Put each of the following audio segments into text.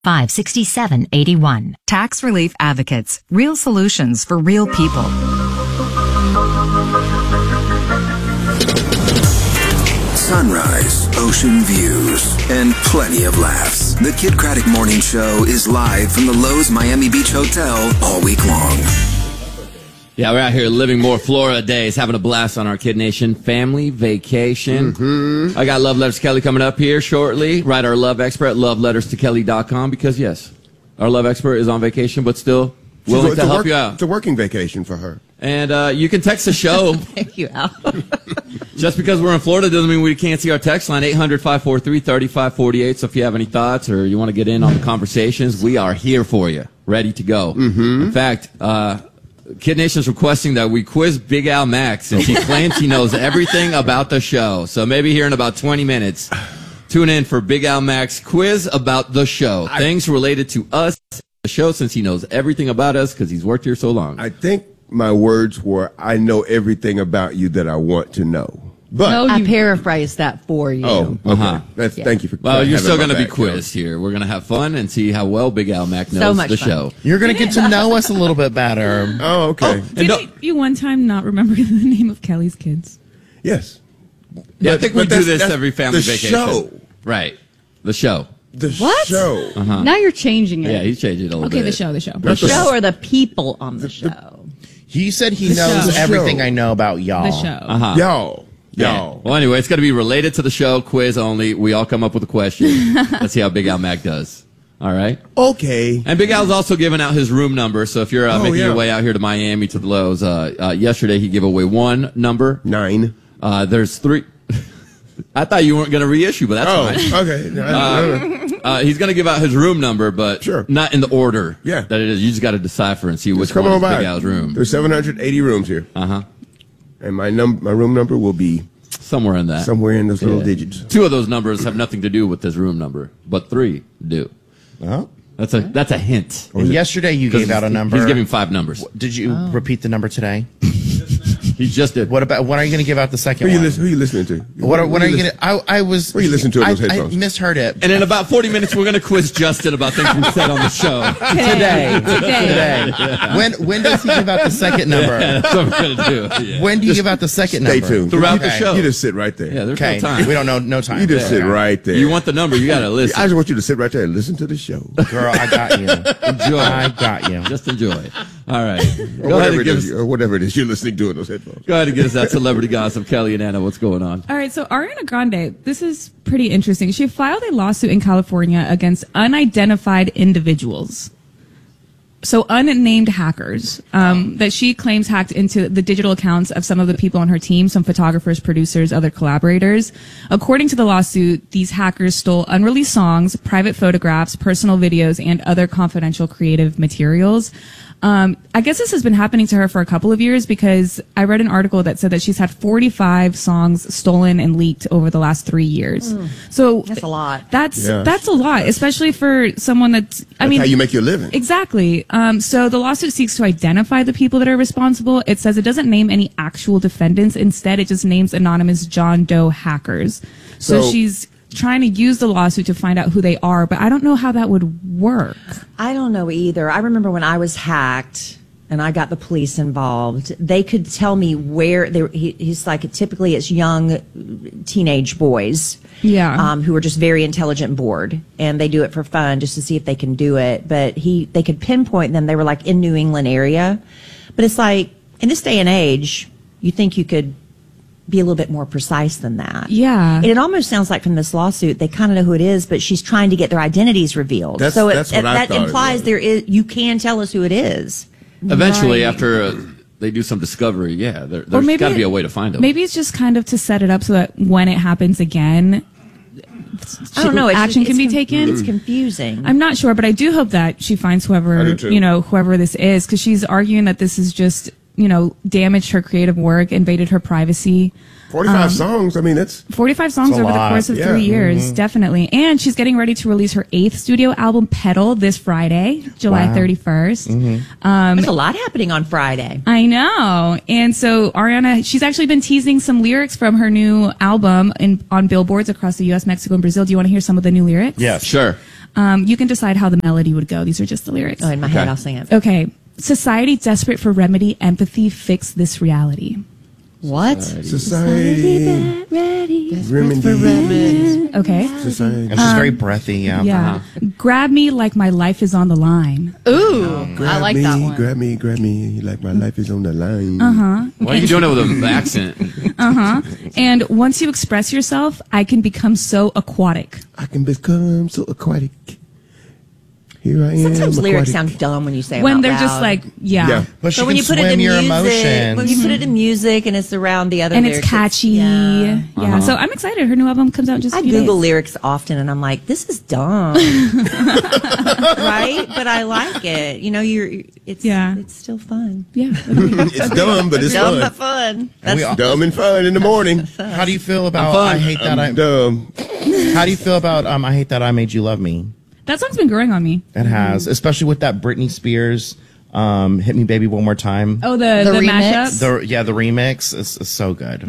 56781. Tax Relief Advocates. Real solutions for real people. Sunrise, ocean views, and plenty of laughs. The Kid Craddock Morning Show is live from the Lowe's Miami Beach Hotel all week long. Yeah, we're out here living more Florida days, having a blast on our Kid Nation family vacation. Mm-hmm. I got Love Letters to Kelly coming up here shortly. Write our love expert at loveletterstokelly.com because, yes, our love expert is on vacation, but still willing to help you out. It's a working vacation for her. And you can text the show. Thank you, Al. Just because we're in Florida doesn't mean we can't see our text line, 800-543-3548. So if you have any thoughts or you want to get in on the conversations, we are here for you, ready to go. Mm-hmm. In fact, Kid Nation's requesting that we quiz Big Al Max, and she claims he knows everything about the show. So maybe here in about 20 minutes, tune in for Big Al Max quiz about the show. Things related to us, the show, since he knows everything about us because he's worked here so long. I think my words were, I know everything about you that I want to know. But I paraphrased that for you. Oh, okay. Thank you for. Well, you're still going to be quizzed here. We're going to have fun and see how well Big Al Mac knows the show. You're going to get to know us a little bit better. Oh, okay. Didn't you one time not remember the name of Kelly's kids? Yes. Yeah, I think we do this every family the vacation. Show. Right. The show. The What? show. Now you're changing it. Yeah, he's changing it a little bit. Okay, the show. The show or the people on the show? He said he knows everything I know about y'all. The show. Y'all. Yeah. Well, anyway, it's going to be related to the show, quiz only. We all come up with a question. Let's see how Big Al Mac does. All right? Okay. And Big Al's also giving out his room number, so if you're making your way out here to Miami to the Lowe's, yesterday he gave away one number. 9. There's 3. I thought you weren't going to reissue, but that's fine. Okay. He's going to give out his room number, but not in the order that it is. You just got to decipher and see which one is Big Al's room. There's 780 rooms here. Uh-huh. And my room number will be somewhere in that. Somewhere in those little digits. 2 of those numbers have nothing to do with his room number, but 3 do. Oh. That's a hint. And yesterday you gave out a number. He's giving 5 numbers. Did you repeat the number today? He just did. When are you going to give out the second one? Who are you listening to? When are you going to? I was. Where are you listening to on those headphones? I misheard it. And in about 40 minutes, we're going to quiz Justin about things we said on the show. Today. When does he give out the second number? That's what we're going to do. Yeah. When do you give out the second Stay number? tuned. Throughout the show. You just sit right there. Yeah, there's no time. We don't know. No time. You just sit right there. You want the number, you got to listen. I just want you to sit right there and listen to the show. Girl, I got you. Enjoy. I got you. Just enjoy. All right. Go ahead and give us, or whatever it is you're listening to in those headphones. Go ahead and get us that celebrity gossip. Kelly and Anna, what's going on? All right, so Ariana Grande, this is pretty interesting. She filed a lawsuit in California against unidentified individuals. So unnamed hackers that she claims hacked into the digital accounts of some of the people on her team, some photographers, producers, other collaborators. According to the lawsuit, these hackers stole unreleased songs, private photographs, personal videos, and other confidential creative materials. I guess this has been happening to her for a couple of years because I read an article that said that she's had 45 songs stolen and leaked over the last 3 years. So that's a lot. That's a lot, especially for someone that's, That's how you make your living. Exactly. So the lawsuit seeks to identify the people that are responsible. It says it doesn't name any actual defendants. Instead, it just names anonymous John Doe hackers. So she's trying to use the lawsuit to find out who they are, but I don't know how that would work. I don't know either. I remember when I was hacked and I got the police involved, they could tell me where he's like, typically it's young teenage boys. Yeah. Who are just very intelligent and bored, and they do it for fun just to see if they can do it. But they could pinpoint them. They were like in New England area. But it's like, in this day and age, you think you could be a little bit more precise than that. Yeah. And it almost sounds like from this lawsuit, they kind of know who it is, but she's trying to get their identities revealed. That's so what I that thought implies you can tell us who it is. Eventually, after they do some discovery, there's got to be a way to find them. Maybe it's just kind of to set it up so that when it happens again, I don't know. Action can be taken. It's confusing. I'm not sure, but I do hope that she finds whoever this is, because she's arguing that this is just, damaged her creative work, invaded her privacy. 45 songs. I mean, that's 45 songs over the course of 3 years, definitely. And she's getting ready to release her 8th studio album, Pedal, this Friday, July 31st. There's a lot happening on Friday. I know. And so Ariana, she's actually been teasing some lyrics from her new album on billboards across the U.S., Mexico, and Brazil. Do you want to hear some of the new lyrics? Yes. Sure. You can decide how the melody would go. These are just the lyrics. Oh, in my head, I'll sing it. Okay. Society desperate for remedy, empathy, fix this reality. What? Society. Ready. Remedy. Okay. Society. And she's very breathy. Yeah. Yeah. Grab me like my life is on the line. Ooh, I like me, that one. Grab me, like my life is on the line. Why are you doing it with an accent? And once you express yourself, I can become so aquatic. I can become so aquatic. Here I am. Sometimes lyrics aquatic. sound dumb when you say them When out they're loud. just like, yeah. But she But when can you put it swim in your music, emotions. when you put it in music and it's around the other And lyrics, it's catchy. yeah. Yeah. So I'm excited. Her new album comes out in just a I few Google days. lyrics often and I'm like, this is dumb. Right? But I like it. You know, it's still fun. Yeah. It's dumb, but it's Dumb fun. but fun. And we all- Dumb and fun in the morning. How do you feel about fun. I Hate That I'm dumb. How do you feel about I Hate That I Made You Love Me? That song's been growing on me. It has, especially with that Britney Spears Hit Me Baby One More Time. Oh, the remix? mashup? The remix is so good.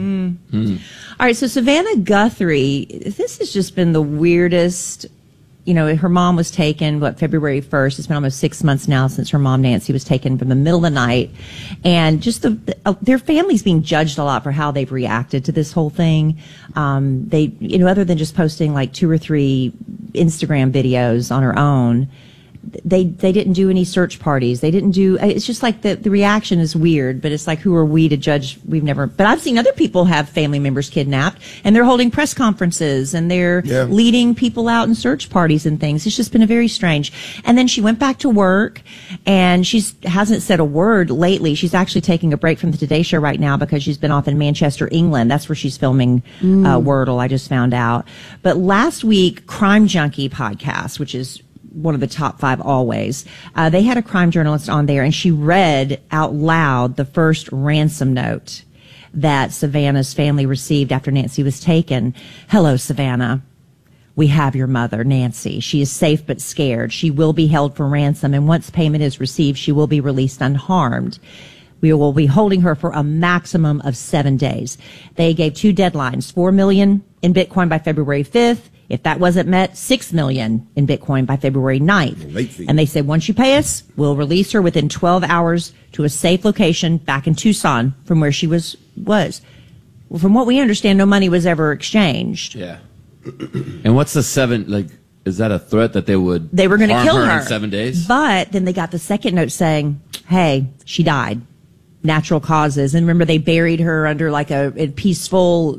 All right, so Savannah Guthrie, this has just been the weirdest. You know, her mom was taken, February 1st. It's been almost 6 months now since her mom, Nancy, was taken from the middle of the night. And just their family's being judged a lot for how they've reacted to this whole thing. They, you know, other than just posting like 2 or 3 Instagram videos on her own, they didn't do any search parties. They didn't do, it's just like the reaction is weird, but it's like, who are we to judge? But I've seen other people have family members kidnapped and they're holding press conferences and they're leading people out in search parties and things. It's just been a very strange. And then she went back to work and hasn't said a word lately. She's actually taking a break from the Today Show right now because she's been off in Manchester, England. That's where she's filming Wordle, I just found out. But last week, Crime Junkie podcast, which is one of the top 5 always. They had a crime journalist on there and she read out loud the first ransom note that Savannah's family received after Nancy was taken. Hello, Savannah. We have your mother, Nancy. She is safe but scared. She will be held for ransom and once payment is received, she will be released unharmed. We will be holding her for a maximum of 7 days. They gave 2 deadlines, 4 million in Bitcoin by February 5th. If that wasn't met, 6 million in Bitcoin by February 9th. Late fee. And they said, once you pay us, we'll release her within 12 hours to a safe location back in Tucson from where she was. Well, from what we understand, no money was ever exchanged. Yeah. And what's the 7, like, is that a threat that they were going to kill her in 7 days? But then they got the second note saying, hey, she died. Natural causes. And remember, they buried her under like in a peaceful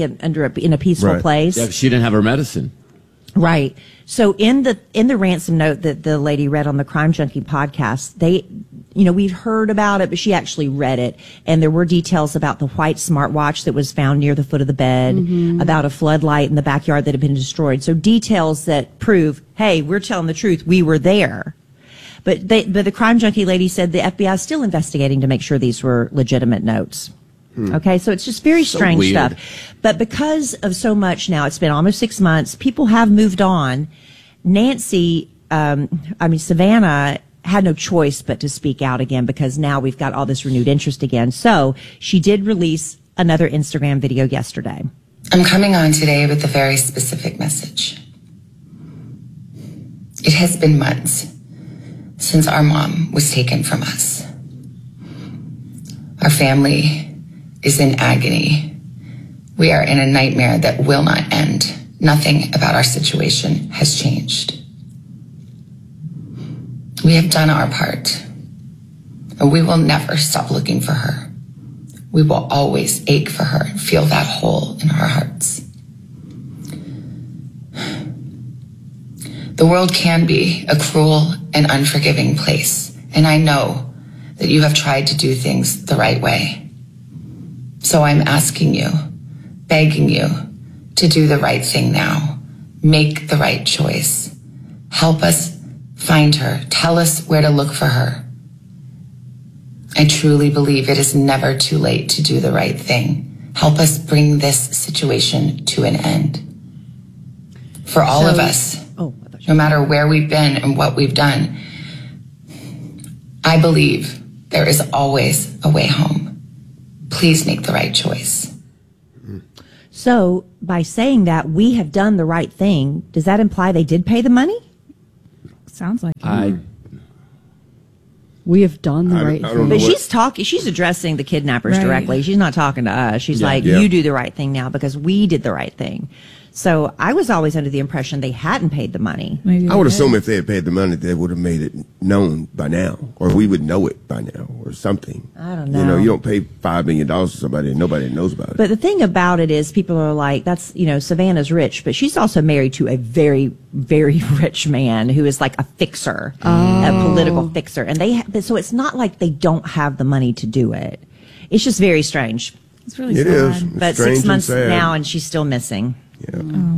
place. Yeah, 'cause she didn't have her medicine. Right. So in the ransom note that the lady read on the Crime Junkie podcast, we'd heard about it, but she actually read it. And there were details about the white smartwatch that was found near the foot of the bed, about a floodlight in the backyard that had been destroyed. So details that prove, hey, we're telling the truth. We were there. But the Crime Junkie lady said the FBI is still investigating to make sure these were legitimate notes. Okay, so it's just very strange weird stuff. But because of so much now, it's been almost 6 months, people have moved on. Savannah had no choice but to speak out again because now we've got all this renewed interest again. So she did release another Instagram video yesterday. I'm coming on today with a very specific message. It has been months since our mom was taken from us. Our family is in agony. We are in a nightmare that will not end. Nothing about our situation has changed. We have done our part, and we will never stop looking for her. We will always ache for her and feel that hole in our hearts. The world can be a cruel and unforgiving place, and I know that you have tried to do things the right way. So I'm asking you, begging you, to do the right thing now. Make the right choice. Help us find her. Tell us where to look for her. I truly believe it is never too late to do the right thing. Help us bring this situation to an end. For all of us, no matter where we've been and what we've done, I believe there is always a way home. Please make the right choice. So by saying that we have done the right thing, does that imply they did pay the money? Sounds like it. We have done the I right don't thing. know But she's addressing the kidnappers Right. directly. She's not talking to us. She's like, Yeah. you do the right thing now because we did the right thing. So I was always under the impression they hadn't paid the money. Maybe I would they did. assume if they had paid the money, they would have made it known by now, or we would know it by now, or something. I don't You know. know, you don't pay $5 million to somebody and nobody knows about it. But the thing about it is people are like, Savannah's rich, but she's also married to a very, very rich man who is like a fixer, a political fixer. And so it's not like they don't have the money to do it. It's just very strange. It's really It sad. is. But Strange 6 and months sad. now and she's still missing. Yeah.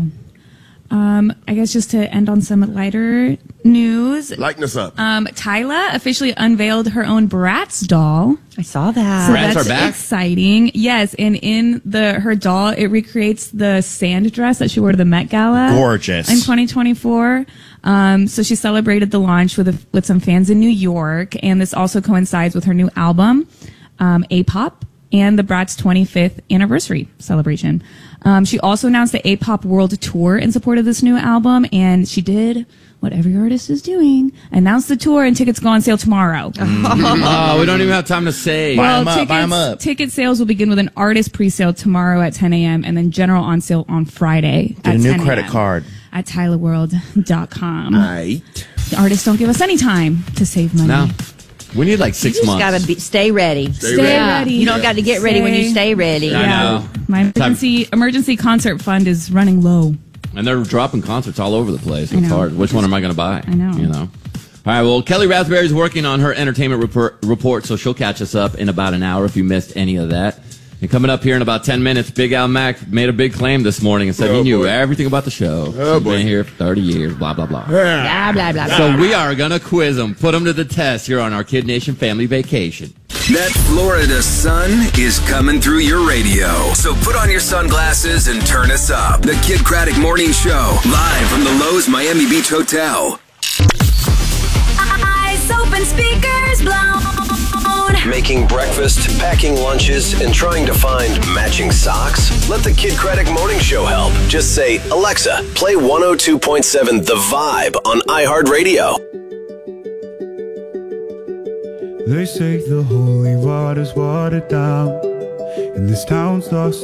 I guess just to end on some lighter news. Lighten us up. Tyla officially unveiled her own Bratz doll. I saw that. So Bratz that's are back? exciting. Yes, and in her doll, it recreates the sand dress that she wore to the Met Gala. Gorgeous. In 2024. So she celebrated the launch with some fans in New York, and this also coincides with her new album, A-Pop, and the Bratz 25th anniversary celebration. She also announced the A-Pop World Tour in support of this new album, and she did what every artist is doing, announced the tour, and tickets go on sale tomorrow. Oh, we don't even have time to say. Buy 'em up, buy 'em up. Ticket sales will begin with an artist pre-sale tomorrow at 10 a.m. and then general on sale on Friday Get at a new 10 credit a.m. card. at tylerworld.com. Right. The artists don't give us any time to save money. No. We need like You 6 just months. gotta stay ready. Stay ready. ready. You don't got to get ready when you stay ready. I know. My emergency concert fund is running low. And they're dropping concerts all over the place. I It's know. hard. Which one am I going to buy? I know. You know. All right. Well, Kelly Raspberry's working on her entertainment report, so she'll catch us up in about an hour if you missed any of that. And coming up here in about 10 minutes, Big Al Mack made a big claim this morning and said he knew everything about the show. Oh, He's boy. been here for 30 years, blah, blah, blah. Blah, blah, blah. So we are going to quiz them, put them to the test here on our Kid Nation family vacation. That Florida sun is coming through your radio. So put on your sunglasses and turn us up. The Kid Craddock Morning Show, live from the Lowe's Miami Beach Hotel. Eyes open, speakers blown. Making breakfast, packing lunches, and trying to find matching socks? Let the Kid Craddock Morning Show help. Just say, Alexa, play 102.7 The Vibe on iHeartRadio. They say the holy water's watered down, and this town's lost